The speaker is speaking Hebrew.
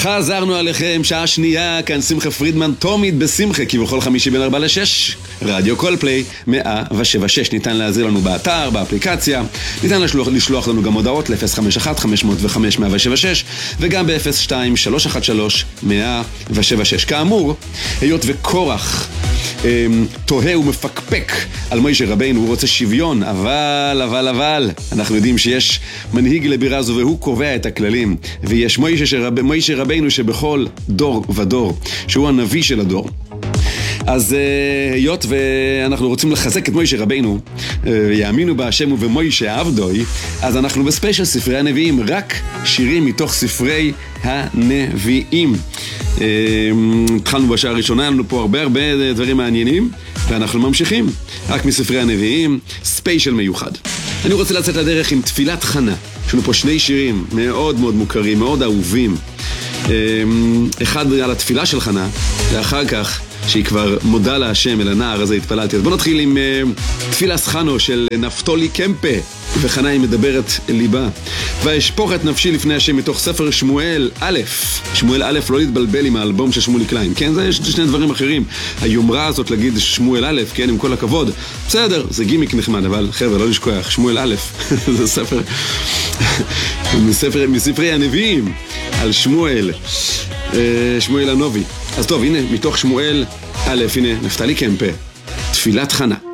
חזרנו עליכם, שעה שנייה, כאן שמחה פרידמן, תומית בשמחה, כי בכל חמישי בין 4 ל-6, רדיו קולפליי, 107.6, ניתן להזיר לנו באתר, באפליקציה, ניתן לשלוח לנו גם הודעות ל-051-505-176, וגם ב-02-313-176. כאמור, היות וקורח תוהה ומפקפק על מוישה רבינו, הוא רוצה שוויון, אבל אנחנו יודעים שיש מנהיג לבירה זו והוא קובע את הכללים, ויש מוישה רבינו שבכל דור ודור, שהוא הנביא של הדור. אז היות ואנחנו רוצים לחזק את מוישה רבינו, יאמינו בהשם ובמוישה עבדוי, אז אנחנו בספיישל ספרי הנביאים, רק שירים מתוך ספרי הנביאים. התחלנו בשעה הראשונה, היה לנו פה הרבה דברים מעניינים, ואנחנו ממשיכים רק מספרי הנביאים, ספיישל מיוחד. אני רוצה לצאת לדרך עם תפילת חנה. יש לנו פה שני שירים מאוד מאוד מוכרים, מאוד אהובים. אחד על התפילה של חנה, ואחר כך שהיא כבר מודה להשם אל הנער הזה התפללתי. אז בואו נתחיל עם תפילת חנו של נפתולי קמפה, וחנה היא מדברת ליבה. ואשפוך את נפשי לפני השם, מתוך ספר שמואל א'. שמואל א', לא להתבלבל עם האלבום של שמואלי קליין, כן? זה יש שני דברים אחרים. היומרה הזאת להגיד שמואל א', כן, עם כל הכבוד. בסדר, זה גימיק נחמד, אבל חבר'ה, לא לשכוח, שמואל א', זה ספר מספרי הנביאים על שמואל, שמואל הנובי. אז טוב, הנה, מתוך שמואל א', הנה, נפתלי קמפה, תפילת חנה.